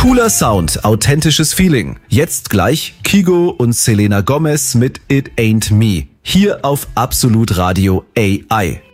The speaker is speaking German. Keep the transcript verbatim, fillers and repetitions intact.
Cooler Sound, authentisches Feeling. Jetzt gleich Kygo und Selena Gomez mit It Ain't Me. Hier auf Absolut Radio A I.